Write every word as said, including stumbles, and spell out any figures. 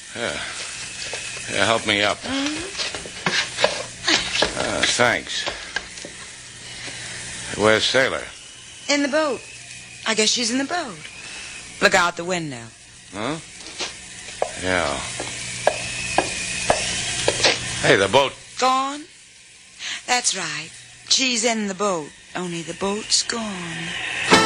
Yeah. Yeah, help me up. Mm-hmm. Uh, thanks. Where's Sailor? In the boat. I guess she's in the boat. Look out the window. Huh? Yeah. Hey, the boat. Gone? That's right. She's in the boat. Only the boat's gone.